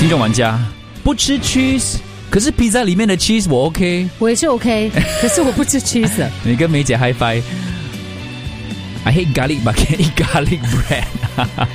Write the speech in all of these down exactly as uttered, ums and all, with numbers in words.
听众玩家不吃 cheese， 可是披萨里面的 cheese 我 OK， 我也是 OK， 可是我不吃 cheese。 你跟梅姐 high five。I hate garlic, but can't eat garlic bread 。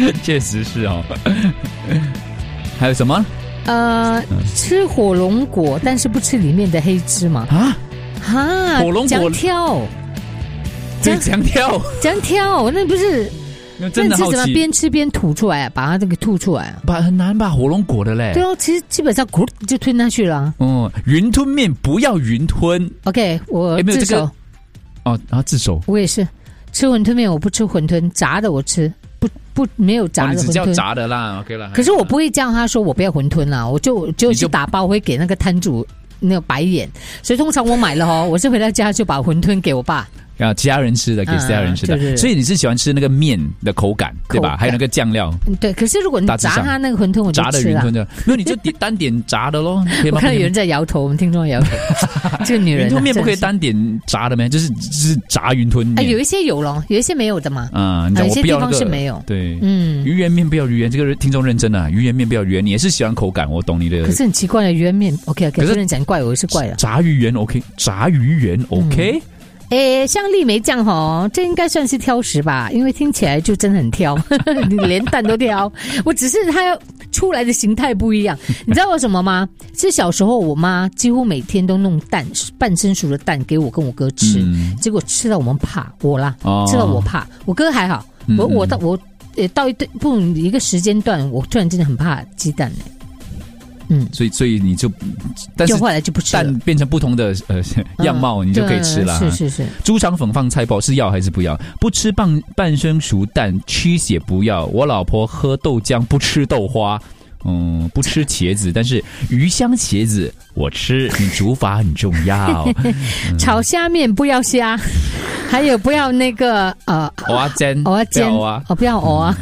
确实是哦。还有什么？ 呃，吃火龙果，但是不吃里面的黑芝麻啊？ 哈， 火龙果姜挑， 姜姜挑， 姜挑，那不是？ 那真的好奇， 那你是怎么边吃边吐出来啊？把它这个吐出来啊？ 把很难把火龙果的嘞。 对哦，其实基本上咕就吞下去了、啊。 哦，云吞面不要云吞。 OK， 我自首。 欸、哦，然后自首。 我也是吃馄饨面，我不吃馄饨，炸的我吃。不不，没有炸的馄饨，哦、 你只叫炸的啦 ，OK 啦。 可是我不会叫他说我不要馄饨啦，我就就去打包，会给那个摊主那个白眼。所以通常我买了哦，我是回到家就把馄饨给我爸。 啊，其他人吃的给其他人吃的、 嗯就是， 所以你是喜欢吃那个面的口感，对吧？还有那个酱料。 对，可是如果你炸它那个馄饨，我就吃了。 炸的云吞的，那你就点单点炸的咯。可以吗？ 我看到有人在摇头，我们听众摇头。这个女人、啊， 云吞面不可以单点炸的吗？就是就是炸云吞面、 啊。有一些有咯，有一些没有的嘛。 啊、嗯， 有些地方那個、 是没有。 对，嗯，鱼圆面不要鱼圆，这个听众认真啊，鱼圆面不要鱼圆，你也是喜欢口感，我懂你的。 可是很奇怪的鱼圆面 ，OK OK， 可是人讲怪我也是怪了。 炸鱼圆 OK， 炸鱼圆 OK。嗯诶，像丽梅酱吼，这应该算是挑食吧？因为听起来就真的很挑，你连蛋都挑。我只是它要出来的形态不一样，你知道为什么吗？是小时候我妈几乎每天都弄蛋，半生熟的蛋给我跟我哥吃，嗯、结果吃到我们怕我啦，哦、吃到我怕，我哥还好，嗯、我我到我呃到一对不一个时间段，我突然真的很怕鸡蛋呢。嗯， 所以所以你就，但是就后来就不吃了， 蛋变成不同的呃样貌，嗯、你就可以吃了。 是是是， 猪肠粉放菜包是要还是不要？不吃半半生熟蛋，cheese也不要。我老婆喝豆浆不吃豆花，嗯，不吃茄子，但是鱼香茄子我吃。你煮法很重要。 嗯、炒虾面不要虾，还有不要那个呃， 蚵仔煎， 蚵仔煎，哦，不要蚵啊。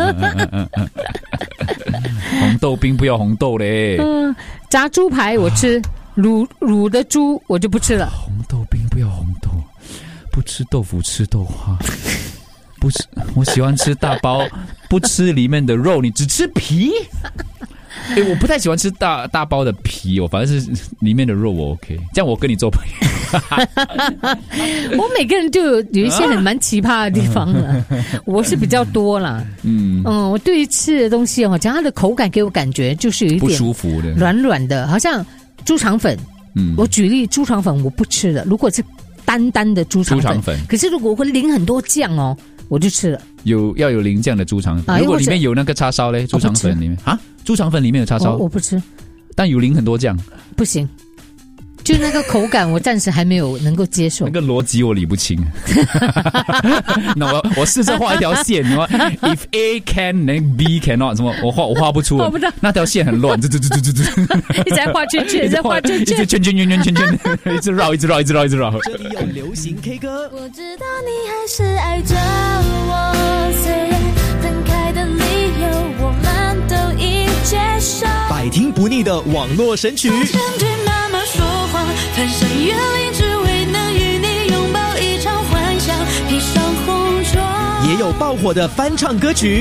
红豆冰不要红豆嘞。 嗯，炸猪排我吃，卤卤的猪我就不吃了。 红豆冰不要红豆，不吃豆腐吃豆花，不吃。我喜欢吃大包，不吃里面的肉，你只吃皮。哎、欸，我不太喜欢吃大大包的皮，我反而是里面的肉我 OK， 这样我跟你做朋友。 我每个人就有有一些很蛮奇葩的地方了，我是比较多啦。嗯嗯，我对于吃的东西哦，讲它的口感给我感觉就是有一点不舒服的， 软软的，好像猪肠粉。嗯，我举例，猪肠粉我不吃的，如果是单单的猪肠粉， 猪肠粉， 可是如果我会淋很多酱哦，我就吃了。 有要有淋酱的猪肠粉、啊，如果里面有那个叉烧嘞，猪肠粉里面啊，猪肠粉里面有叉烧， 我, 我不吃， 但有淋很多酱，不行，就那个口感，我暂时还没有能够接受。 那个逻辑我理不清。那我我试着画一条线，什么 if A can then B cannot， 什么我画我画不出了， 画不到， 那条线很乱，这这这这这， 一直在画圈圈，一直在画圈圈， 一直圈圈圈圈圈圈，一直绕，一直绕，一直绕，一直绕。 这里有流行 K 歌。 我知道你还是爱着我，虽然分开的理由我们都已接受。 百听不腻的网络神曲。 翻山越岭只为能与你拥抱一场幻想，披上红妆。 也有爆火的翻唱歌曲。